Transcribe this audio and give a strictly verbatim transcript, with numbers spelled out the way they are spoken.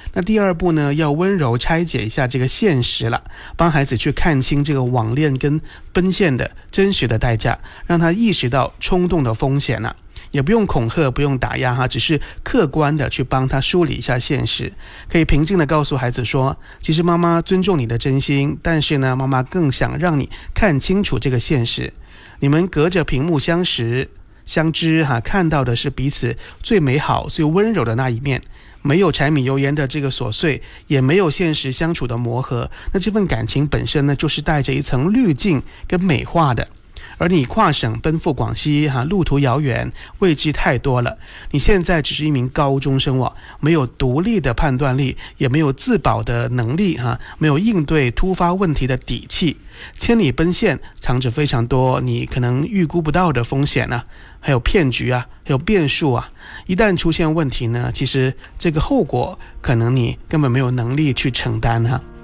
那第二步呢，要温柔拆解一下这个现实了，帮孩子去看清这个网恋跟奔现的真实的代价，让他意识到冲动的风险了。也不用恐吓，不用打压哈，只是客观的去帮他梳理一下现实，可以平静的告诉孩子说，其实妈妈尊重你的真心，但是呢，妈妈更想让你看清楚这个现实。你们隔着屏幕相识相知哈，看到的是彼此最美好最温柔的那一面，没有柴米油盐的这个琐碎，也没有现实相处的磨合，那这份感情本身呢，就是带着一层滤镜跟美化的。而你跨省奔赴广西哈，路途遥远，未知太多了。你现在只是一名高中生哦，没有独立的判断力，也没有自保的能力哈，没有应对突发问题的底气。千里奔现藏着非常多你可能预估不到的风险啊，还有骗局啊，还有变数啊。一旦出现问题呢，其实这个后果可能你根本没有能力去承担哈、啊。